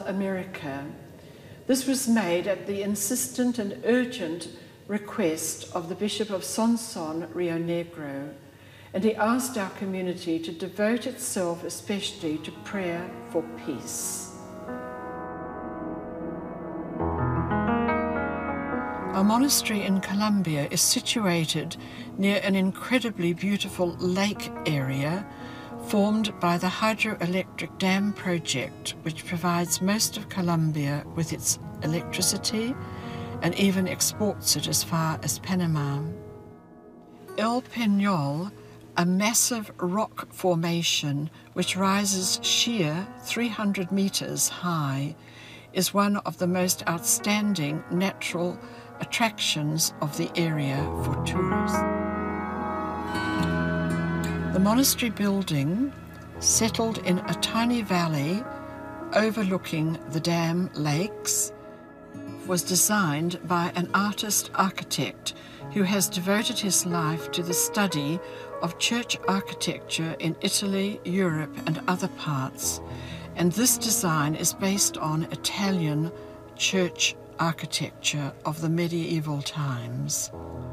South America. This was made at the insistent and urgent request of the Bishop of Sonson, Rio Negro, and he asked our community to devote itself especially to prayer for peace. Our monastery in Colombia is situated near an incredibly beautiful lake area formed by the hydroelectric dam project, which provides most of Colombia with its electricity and even exports it as far as Panama. El Peñol, a massive rock formation which rises sheer 300 meters high, is one of the most outstanding natural attractions of the area for tourists. The monastery building, settled in a tiny valley overlooking the dam lakes, was designed by an artist-architect who has devoted his life to the study of church architecture in Italy, Europe, and other parts, and this design is based on Italian church architecture of the medieval times.